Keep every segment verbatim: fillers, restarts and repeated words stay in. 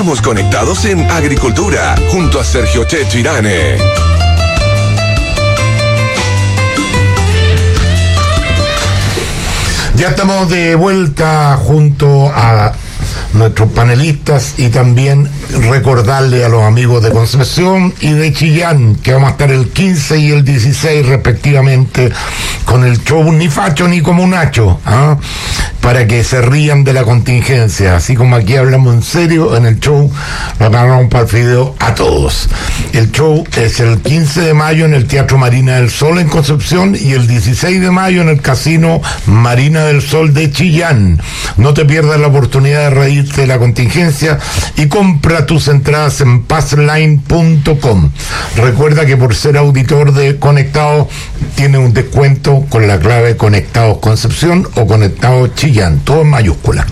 Estamos conectados en Agricultura, junto a Sergio Chechirane. Ya estamos de vuelta junto a nuestros panelistas y también recordarle a los amigos de Concepción y de Chillán que vamos a estar el quince y el dieciséis respectivamente con el show Ni Facho ni Como Nacho, ¿ah? Para que se rían de la contingencia, así como aquí hablamos en serio, en el show preparamos para el video a todos. El show es el quince de mayo en el Teatro Marina del Sol en Concepción y el dieciséis de mayo en el Casino Marina del Sol de Chillán. No te pierdas la oportunidad de reírte de la contingencia y compra tus entradas en passline punto com. Recuerda que por ser auditor de Conectados tiene un descuento con la clave Conectados Concepción o Conectados Chillán, todo en mayúscula.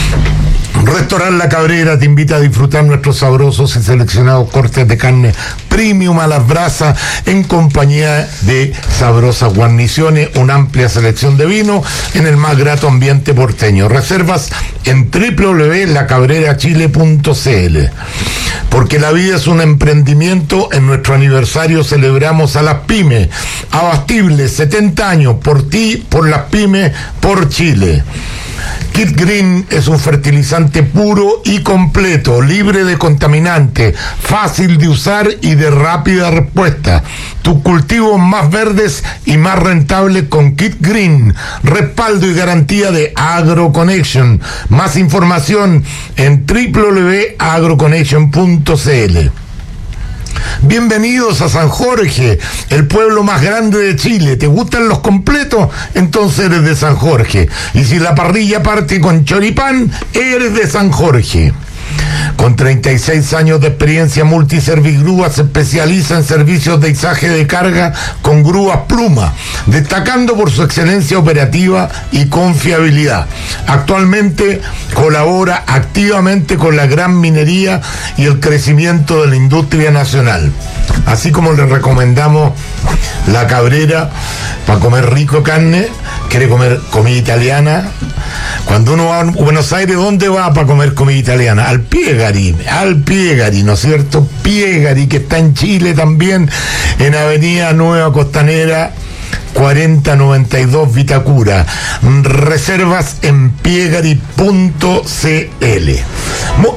Restaurant La Cabrera te invita a disfrutar nuestros sabrosos y seleccionados cortes de carne premium a las brasas en compañía de sabrosas guarniciones, una amplia selección de vino en el más grato ambiente porteño. Reservas en doble u doble u doble u punto la cabrera chile punto c l. Porque la vida es un emprendimiento, en nuestro aniversario celebramos a las pymes. Abastible, setenta años, por ti, por las pymes, por Chile. Kit Green es un fertilizante puro y completo, libre de contaminantes, fácil de usar y de rápida respuesta. Tus cultivos más verdes y más rentables con Kit Green. Respaldo y garantía de AgroConnection. Más información en doble u doble u doble u punto agroconnection punto c l. Bienvenidos a San Jorge, el pueblo más grande de Chile. ¿Te gustan los completos? Entonces eres de San Jorge. Y si la parrilla parte con choripán, eres de San Jorge. Con treinta y seis años de experiencia, Multiservigrúa se especializa en servicios de izaje de carga con grúas Pluma, destacando por su excelencia operativa y confiabilidad. Actualmente colabora activamente con la gran minería y el crecimiento de la industria nacional. Así como le recomendamos La Cabrera para comer rico carne, quiere comer comida italiana. Cuando uno va a Buenos Aires, ¿dónde va para comer comida italiana? Al Piegari, al Piegari, ¿no es cierto? Piegari, que está en Chile también, en Avenida Nueva Costanera, cuarenta noventa y dos Vitacura. Reservas en piegari punto c l. Mo-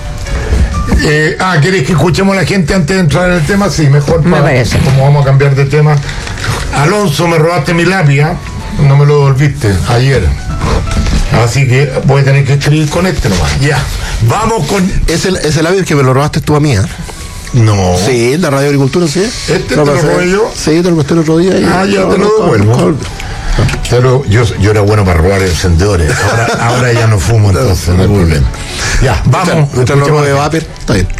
Eh, ah, ¿querés que escuchemos a la gente antes de entrar en el tema? Sí, mejor para, como vamos a cambiar de tema. Alonso, me robaste mi lápiz, ¿eh? No me lo devolviste ayer. Así que voy a tener que escribir con este nomás. Ya, vamos con... Ese, ese lápiz que me lo robaste tú a mí, ¿eh? No. Sí, la Radio Agricultura, sí. ¿Este te no, lo robé yo? Sí, te lo presté el otro día. Y... Ah, ya no, te lo no, devuelvo. no, no. Pero yo, yo era bueno para robar encendedores. Ahora, ahora ya no fumo, entonces no hay problema. Ya, vamos. Mientras lo robe Vapor, está bien.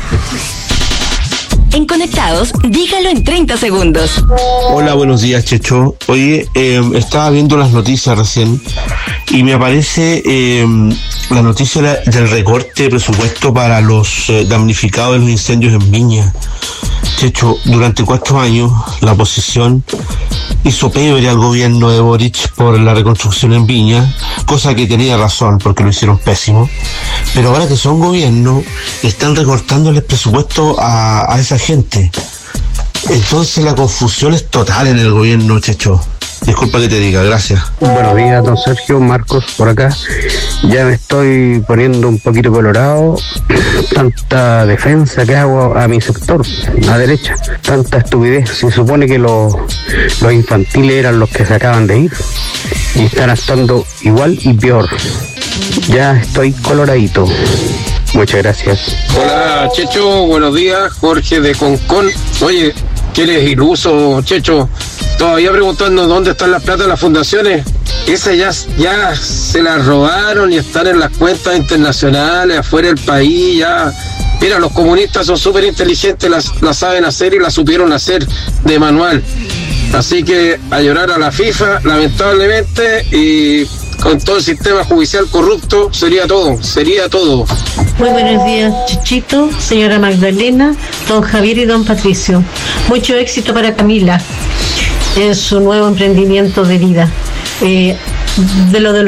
En Conectados, dígalo en treinta segundos. Hola, buenos días, Checho. Oye, eh, estaba viendo las noticias recién y me aparece eh, la noticia del recorte de presupuesto para los eh, damnificados de los incendios en Viña. Checho, durante cuatro años la oposición hizo pebre al gobierno de Boric por la reconstrucción en Viña, cosa que tenía razón porque lo hicieron pésimo, pero ahora que son gobierno están recortándoles presupuesto a, a esa gente. Entonces la confusión es total en el gobierno, Checho. Disculpa que te diga, gracias. Buenos días, don Sergio, Marcos por acá. Ya me estoy poniendo un poquito colorado. Tanta defensa que hago a mi sector, a derecha. Tanta estupidez. Se supone que los, los infantiles eran los que se acaban de ir y están actuando igual y peor. Ya estoy coloradito. Muchas gracias. Hola, Checho, buenos días. Jorge de Concón. Oye, ¿qué eres iluso, Checho? Todavía preguntando dónde están las plata de las fundaciones. Esas ya, ya se las robaron y están en las cuentas internacionales, afuera del país, ya. Mira, los comunistas son súper inteligentes, las, las saben hacer y las supieron hacer de manual. Así que a llorar a la FIFA, lamentablemente, y con todo el sistema judicial corrupto, sería todo, sería todo. Muy buenos días, Chichito, señora Magdalena, don Javier y don Patricio. Mucho éxito para Camila en su nuevo emprendimiento de vida. Eh, de lo de